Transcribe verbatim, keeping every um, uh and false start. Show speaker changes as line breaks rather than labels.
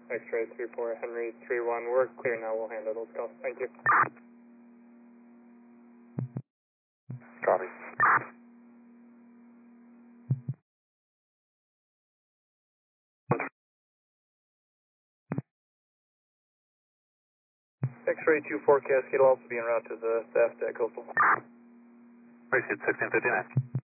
X-ray three four, Henry three one, we're clear now, we'll handle those calls. Thank you.
Copy.
X-ray two four, Cascade will also be en route to the theft at Coastal.
Appreciate sixteen fifty-nine.